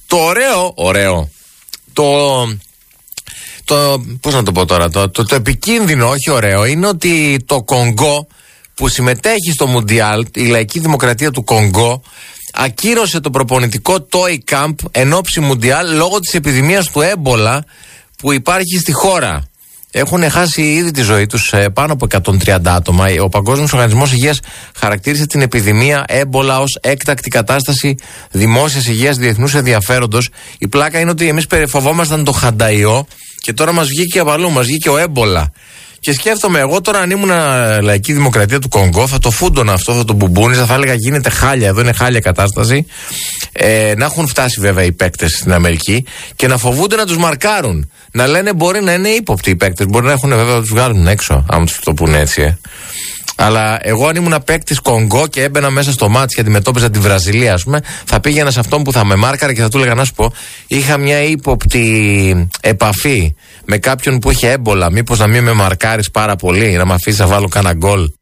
Το ωραίο. Πώς να το πω τώρα, το επικίνδυνο, όχι ωραίο, είναι ότι το Κονγκό που συμμετέχει στο Μουντιάλ, η λαϊκή δημοκρατία του Κονγκό, ακύρωσε το προπονητικό Toy Camp εν ώψη Μουντιάλ λόγω της επιδημίας του έμπολα που υπάρχει στη χώρα. Έχουν χάσει ήδη τη ζωή τους πάνω από 130 άτομα. Ο Παγκόσμιος Οργανισμός Υγείας χαρακτήρισε την επιδημία έμπολα ως έκτακτη κατάσταση δημόσιας υγείας διεθνούς ενδιαφέροντος. Η πλάκα είναι ότι εμείς φοβόμασταν το χανταϊό και τώρα μας βγήκε από αλλού, μας βγήκε ο έμπολα. Και σκέφτομαι, εγώ τώρα αν ήμουν λαϊκή δημοκρατία του Κονγκό, θα το φούντωνα αυτό, θα το μπουμπούνιζα, θα έλεγα γίνεται χάλια, εδώ είναι χάλια κατάσταση. Να έχουν φτάσει βέβαια οι παίκτες στην Αμερική και να φοβούνται να τους μαρκάρουν. Να λένε μπορεί να είναι ύποπτοι οι παίκτες, μπορεί να έχουν βέβαια να τους βγάλουν έξω, άμα τους το πούνε έτσι. Αλλά εγώ αν ήμουν παίκτης Κονγκό και έμπαινα μέσα στο μάτς και αντιμετώπιζα τη Βραζιλία, ας πούμε, θα πήγαινα σε αυτόν που θα με μάρκαρε και θα του έλεγα να σου πω, είχα μια ύποπτη επαφή με κάποιον που είχε έμπολα. Μήπως να μην με μαρκάρεις πάρα πολύ, να με αφήσεις να βάλω κάνα γκολ.